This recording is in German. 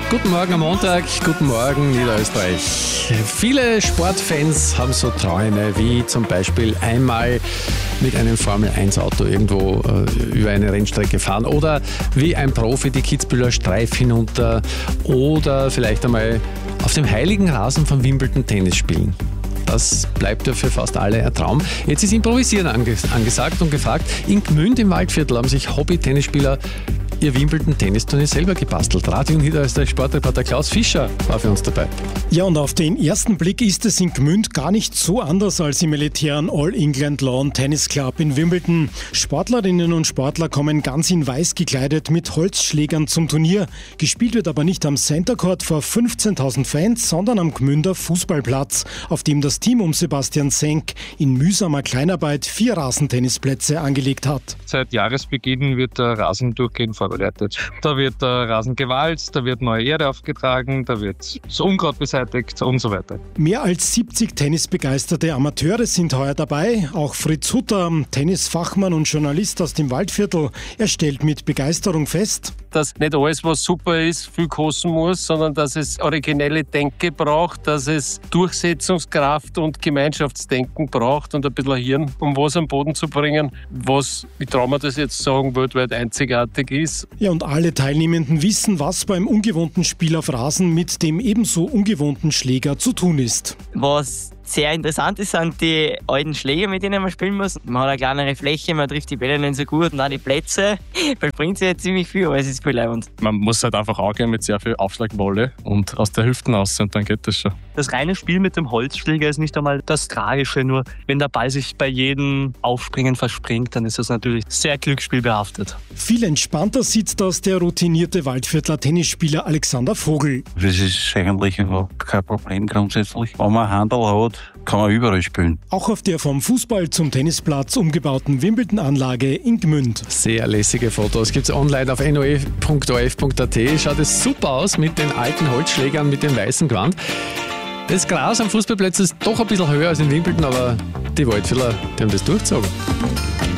Guten Morgen am Montag, guten Morgen Niederösterreich. Viele Sportfans haben so Träume, wie zum Beispiel einmal mit einem Formel-1-Auto irgendwo über eine Rennstrecke fahren oder wie ein Profi die Kitzbüheler Streif hinunter oder vielleicht einmal auf dem heiligen Rasen von Wimbledon Tennis spielen. Das bleibt ja für fast alle ein Traum. Jetzt ist Improvisieren angesagt und gefragt. In Gmünd im Waldviertel haben sich Hobby-Tennisspieler ihr Wimbledon-Tennisturnier selber gebastelt. Radio Niederösterreich Sportreporter Klaus Fischer war für uns dabei. Ja, und auf den ersten Blick ist es in Gmünd gar nicht so anders als im elitären All England Lawn Tennis Club in Wimbledon. Sportlerinnen und Sportler kommen ganz in weiß gekleidet mit Holzschlägern zum Turnier. Gespielt wird aber nicht am Center Court vor 15.000 Fans, sondern am Gmünder Fußballplatz, auf dem das Team um Sebastian Senk in mühsamer Kleinarbeit 4 Rasentennisplätze angelegt hat. Seit Jahresbeginn wird der Rasen durchgehend vorbereitet. Da wird der Rasen gewalzt, da wird neue Erde aufgetragen, da wird das Unkraut beseitigt und so weiter. Mehr als 70 tennisbegeisterte Amateure sind heuer dabei. Auch Fritz Hutter, Tennisfachmann und Journalist aus dem Waldviertel, er stellt mit Begeisterung fest, dass nicht alles, was super ist, viel kosten muss, sondern dass es originelle Denke braucht, dass es Durchsetzungskraft und Gemeinschaftsdenken braucht und ein bisschen Hirn, um was am Boden zu bringen, was, ich traue mir das jetzt sagen, weltweit einzigartig ist. Ja, und alle Teilnehmenden wissen, was beim ungewohnten Spiel auf Rasen mit dem ebenso ungewohnten Schläger zu tun ist. Was sehr interessant ist, sind die alten Schläger, mit denen man spielen muss. Man hat eine kleinere Fläche, man trifft die Bälle nicht so gut und auch die Plätze. Man bringt sich jetzt ziemlich viel, aber es ist viel leibend. Man muss halt einfach angehen mit sehr viel Aufschlagwolle und aus der Hüfte raus und dann geht das schon. Das reine Spiel mit dem Holzschläger ist nicht einmal das Tragische, nur wenn der Ball sich bei jedem Aufspringen verspringt, dann ist das natürlich sehr glücksspielbehaftet. Viel entspannter sieht das der routinierte Waldviertler Tennisspieler Alexander Vogel. Das ist eigentlich überhaupt kein Problem grundsätzlich. Wenn man Handel hat, kann man überall spielen. Auch auf der vom Fußball zum Tennisplatz umgebauten Wimbledon-Anlage in Gmünd. Sehr lässige Fotos gibt es online auf noe.orf.at. Schaut es super aus mit den alten Holzschlägern, mit dem weißen Gewand. Das Gras am Fußballplatz ist doch ein bisschen höher als in Wimbledon, aber die Waldviertler, die haben das durchgezogen.